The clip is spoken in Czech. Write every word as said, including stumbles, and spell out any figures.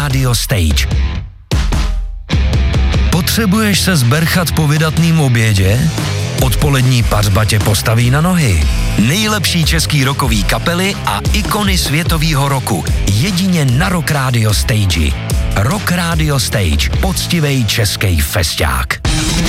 Radio Stage. Potřebuješ se zberchat po vydatným obědě? Odpolední pařba tě postaví na nohy. Nejlepší český rockový kapely a ikony světovýho roku. Jedině na Rock Radio Stage. Rock Radio Stage. Poctivej český festiák.